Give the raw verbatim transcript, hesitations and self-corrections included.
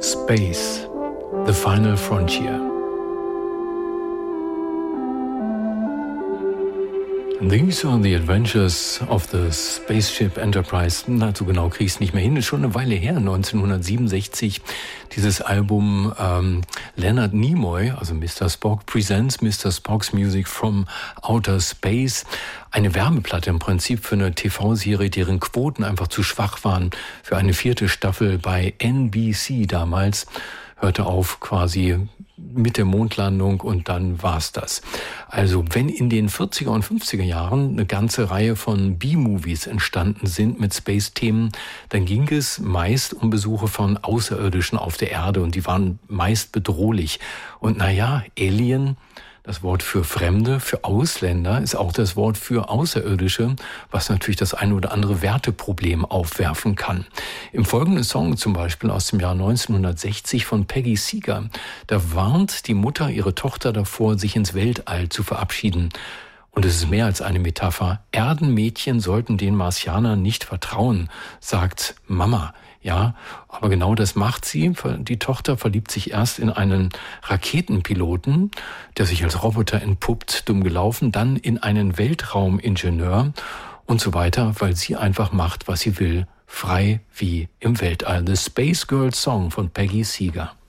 Space, The Final Frontier. These are the adventures of the Spaceship Enterprise. Na, so genau kriege ich es nicht mehr hin. Ist schon eine Weile her, neunzehnhundertsiebenundsechzig. Dieses Album ähm, Leonard Nimoy, also Mister Spock, presents Mister Spock's Music from Outer Space. Eine Werbeplatte im Prinzip für eine T V-Serie, deren Quoten einfach zu schwach waren für eine vierte Staffel bei N B C damals. Hörte auf quasi mit der Mondlandung und dann war's das. Also wenn in den vierziger und fünfziger Jahren eine ganze Reihe von B-Movies entstanden sind mit Space-Themen, dann ging es meist um Besuche von Außerirdischen auf der Erde und die waren meist bedrohlich. Und naja, Alien, das Wort für Fremde, für Ausländer, ist auch das Wort für Außerirdische, was natürlich das eine oder andere Werteproblem aufwerfen kann. Im folgenden Song zum Beispiel aus dem Jahr neunzehnhundertsechzig von Peggy Seeger, da warnt die Mutter ihre Tochter davor, sich ins Weltall zu verabschieden. Und es ist mehr als eine Metapher. Erdenmädchen sollten den Martianern nicht vertrauen, sagt Mama. Ja, aber genau das macht sie. Die Tochter verliebt sich erst in einen Raketenpiloten, der sich als Roboter entpuppt, dumm gelaufen, dann in einen Weltraumingenieur und so weiter, weil sie einfach macht, was sie will, frei wie im Weltall. The Space Girl Song von Peggy Seeger.